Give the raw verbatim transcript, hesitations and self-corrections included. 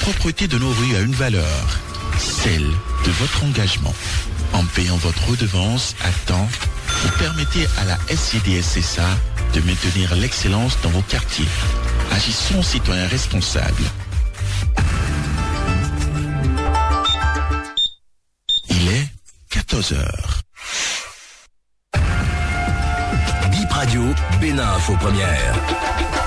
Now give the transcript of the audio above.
propreté de nos rues a une valeur, celle de votre engagement. En payant votre redevance à temps, vous permettez à la S C D S S A de maintenir l'excellence dans vos quartiers. Agissons citoyens responsables. Il est quatorze heures. Bip Radio, Bénin Info Première.